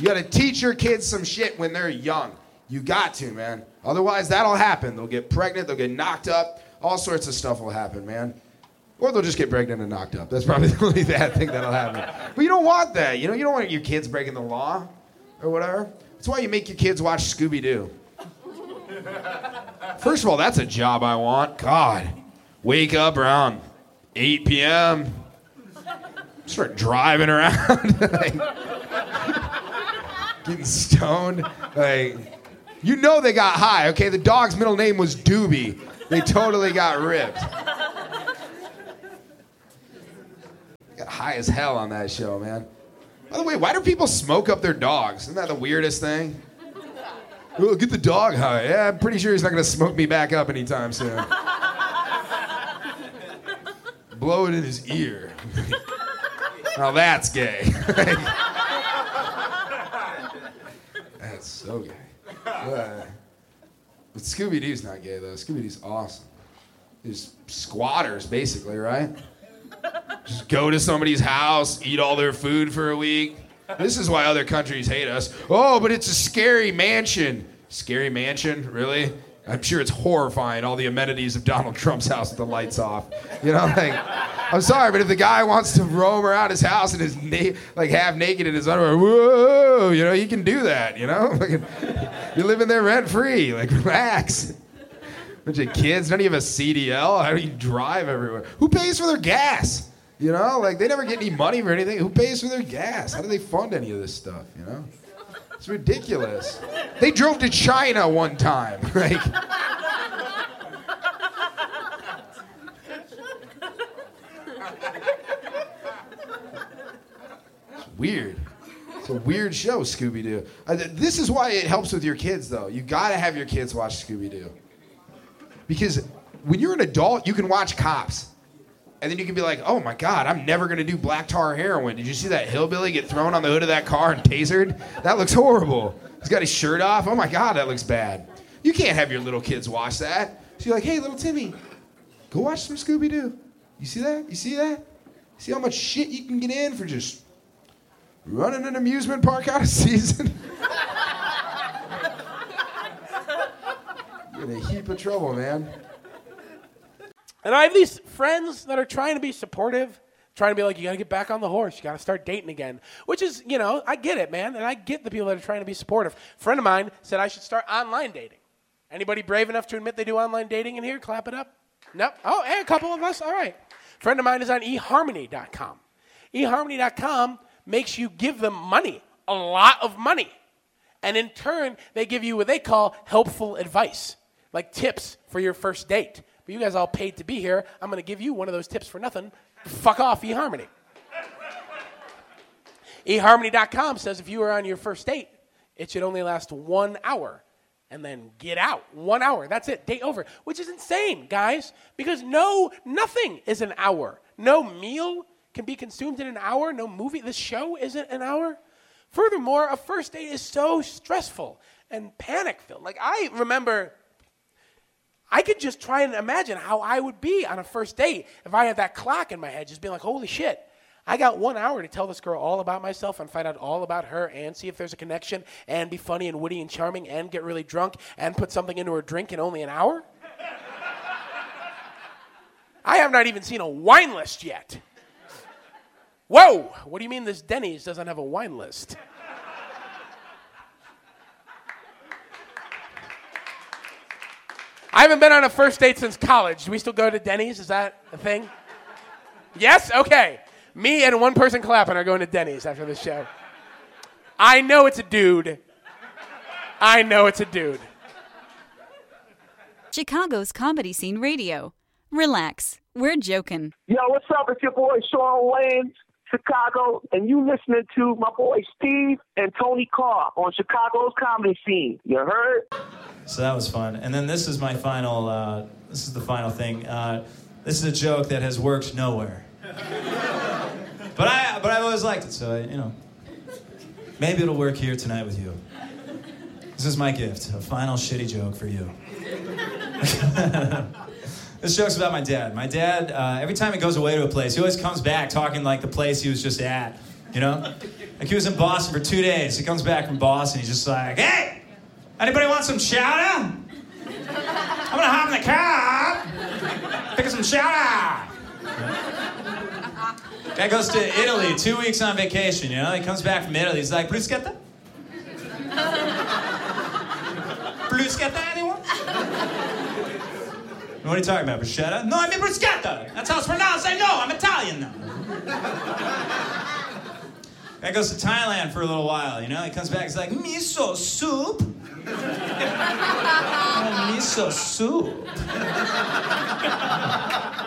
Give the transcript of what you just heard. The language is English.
You got to teach your kids some shit when they're young. You got to, man. Otherwise, that'll happen. They'll get pregnant. They'll get knocked up. All sorts of stuff will happen, man. Or they'll just get pregnant and knocked up. That's probably the only bad thing that'll happen. But you don't want that. You know, you don't want your kids breaking the law or whatever. That's why you make your kids watch Scooby-Doo. First of all, that's a job I want. God. Wake up around 8 p.m. Start driving around. Like, getting stoned. Like, you know they got high, okay? The dog's middle name was Doobie. They totally got ripped. Got high as hell on that show, man. By the way, why do people smoke up their dogs? Isn't that the weirdest thing? Oh, get the dog high. Yeah, I'm pretty sure he's not going to smoke me back up anytime soon. Blow it in his ear. Now that's gay. That's so gay. But Scooby-Doo's not gay, though. Scooby-Doo's awesome. There's squatters, basically, right? Just go to somebody's house, eat all their food for a week. This is why other countries hate us. Oh, but it's a scary mansion. Scary mansion? Really? I'm sure it's horrifying, all the amenities of Donald Trump's house with the lights off. You know, like, I'm sorry, but if the guy wants to roam around his house and is like half naked in his underwear, whoa, you know, he can do that, you know? You're living there rent-free. Like, relax. Bunch of kids, none of you have a CDL. How do you drive everywhere? Who pays for their gas? You know, like, they never get any money for anything. Who pays for their gas? How do they fund any of this stuff, you know? It's ridiculous. They drove to China one time. Like, it's weird. It's a weird show, Scooby-Doo. This is why it helps with your kids, though. You gotta have your kids watch Scooby-Doo. Because when you're an adult, you can watch Cops. And then you can be like, oh my God, I'm never gonna do black tar heroin. Did you see that hillbilly get thrown on the hood of that car and tasered? That looks horrible. He's got his shirt off. Oh my God, that looks bad. You can't have your little kids watch that. So you're like, hey, little Timmy, go watch some Scooby-Doo. You see that? You see that? See how much shit you can get in for just running an amusement park out of season? You're in a heap of trouble, man. And I have these friends that are trying to be supportive, trying to be like, you got to get back on the horse. You got to start dating again. Which is, you know, I get it, man. And I get the people that are trying to be supportive. A friend of mine said I should start online dating. Anybody brave enough to admit they do online dating in here? Clap it up. Nope. Oh, hey, a couple of us. All right. A friend of mine is on eHarmony.com. eHarmony.com makes you give them money, a lot of money. And in turn, they give you what they call helpful advice, like tips for your first date. But you guys all paid to be here. I'm going to give you one of those tips for nothing. Fuck off, eHarmony. eHarmony.com says if you are on your first date, it should only last 1 hour. And then get out. 1 hour. That's it. Date over. Which is insane, guys. Because nothing is an hour. No meal can be consumed in an hour. No movie. The show isn't an hour. Furthermore, a first date is so stressful and panic-filled. Like, I remember, I could just try and imagine how I would be on a first date if I had that clock in my head, just being like, holy shit, I got 1 hour to tell this girl all about myself and find out all about her and see if there's a connection and be funny and witty and charming and get really drunk and put something into her drink in only an hour? I have not even seen a wine list yet. Whoa, what do you mean this Denny's doesn't have a wine list? I haven't been on a first date since college. Do we still go to Denny's? Is that a thing? Yes? Okay. Me and one person clapping are going to Denny's after this show. I know it's a dude. I know it's a dude. Chicago's Comedy Scene Radio. Relax. We're joking. Yo, what's up? It's your boy Sean Wayne, Chicago, and you listening to my boy Steve and Tony Carr on Chicago's Comedy Scene. You heard? So that was fun. And then this is my final, this is the final thing. This is a joke that has worked nowhere. But I've always liked it, so, maybe it'll work here tonight with you. This is my gift, a final shitty joke for you. This joke's about my dad. My dad, every time he goes away to a place, he always comes back talking like the place he was just at You know? Like he was in Boston for 2 days. He comes back from Boston. He's just like, hey, anybody want some chowder? I'm gonna hop in the car, pick up some chowder. Guy goes to Italy, 2 weeks on vacation, you know? He comes back from Italy. He's like, bruschetta? Bruschetta, anyone? What are you talking about, bruschetta? No, I mean bruschetta. That's how it's pronounced. I know, I'm Italian now. Guy goes to Thailand for a little while, you know? He comes back, he's like, miso soup? Oh, miso soup.